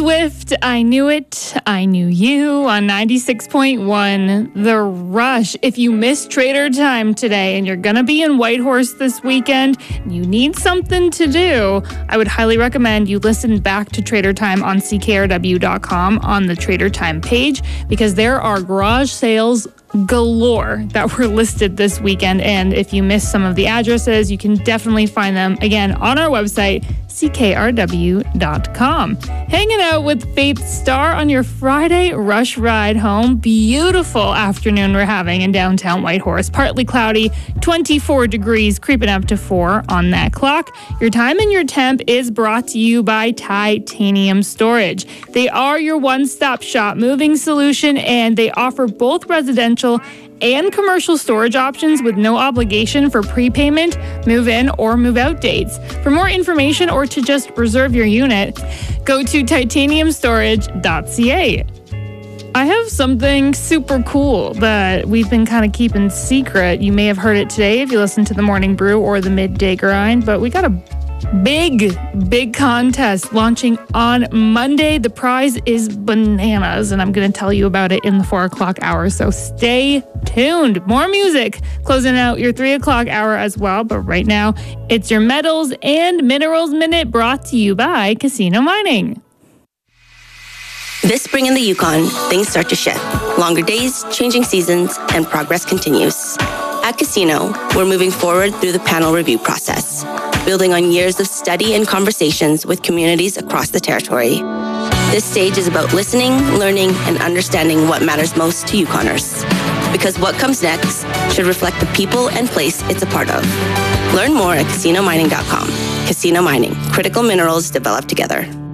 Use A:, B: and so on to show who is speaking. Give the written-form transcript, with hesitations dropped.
A: Swift, I Knew It, I Knew You on 96.1 The Rush. If you missed Trader Time today and you're going to be in Whitehorse this weekend, you need something to do, I would highly recommend you listen back to Trader Time on CKRW.com on the Trader Time page, because there are garage sales galore that were listed this weekend. And if you missed some of the addresses, you can definitely find them again on our website, CKRW.com. Hanging out with Faith Starr on your Friday rush ride home. Beautiful afternoon we're having in downtown Whitehorse. Partly cloudy, 24 degrees, creeping up to 4 on that clock. Your time and your temp is brought to you by Titanium Storage. They are your one-stop shop moving solution, and they offer both residential and commercial storage options with no obligation for prepayment, move-in, or move-out dates. For more information or to just reserve your unit, go to titaniumstorage.ca. I have something super cool that we've been kind of keeping secret. You may have heard it today if you listen to the Morning Brew or the Midday Grind, but we got a big contest launching on Monday. The prize is bananas, and I'm going to tell you about it in the 4 o'clock hour, so stay tuned. More music closing out your 3 o'clock hour as well, but right now it's your Metals and Minerals Minute, brought to you by Casino Mining.
B: This spring in the Yukon, things start to shift. Longer days, changing seasons, and progress continues. At Casino, we're moving forward through the panel review process, building on years of study and conversations with communities across the territory. This stage is about listening, learning, and understanding what matters most to Yukoners. Because what comes next should reflect the people and place it's a part of. Learn more at CasinoMining.com. Casino Mining, critical minerals developed together.